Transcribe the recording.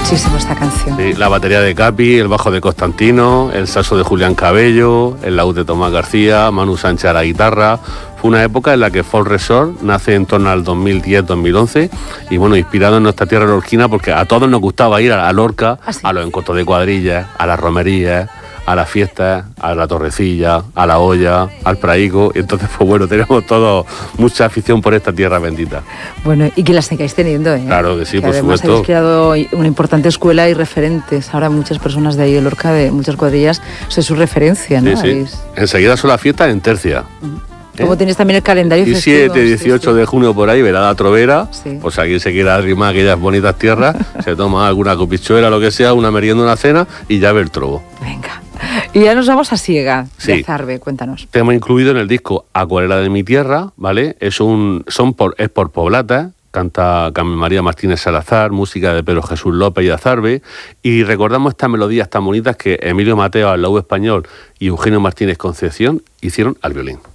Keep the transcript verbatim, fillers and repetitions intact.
muchísimo esta canción. Sí, la batería de Capi, el bajo de Constantino, el saxo de Julián Cabello, el laúd de Tomás García, Manu Sánchez a la guitarra. Fue una época en la que Folk Resort nace en torno al dos mil diez dos mil once y bueno, inspirado en nuestra tierra lorquina, porque a todos nos gustaba ir a Lorca, ¿ah, sí? A los encontros de cuadrillas, a las romerías, a las fiestas, a la Torrecilla, a la olla, al Praico, y entonces pues bueno, tenemos todos mucha afición por esta tierra bendita. Bueno, y que las sigáis teniendo, ¿eh? Claro que sí, que por además supuesto. Habéis creado una importante escuela y referentes. Ahora muchas personas de ahí de Lorca, de muchas cuadrillas, sois su referencia, ¿no? Sí, sí. Habéis... Enseguida son las fiestas en tercia. Uh-huh. Como ¿Eh? Tenéis también el calendario festivo. diecisiete, dieciocho de junio por ahí, verá trovera, sí. Pues aquí se quiere arrimar aquellas bonitas tierras, se toma alguna copichuela, lo que sea, una merienda, una cena y ya ve el trobo. Venga. Y ya nos vamos a Siega, sí. de Azarbe, cuéntanos. Tema incluido en el disco Acuarela de mi tierra, ¿vale? Es un son por es por Poblata, canta Carmen María Martínez Salazar, música de Pedro Jesús López y Azarbe, y recordamos estas melodías tan bonitas que Emilio Mateo al laúd español y Eugenio Martínez Concepción hicieron al violín.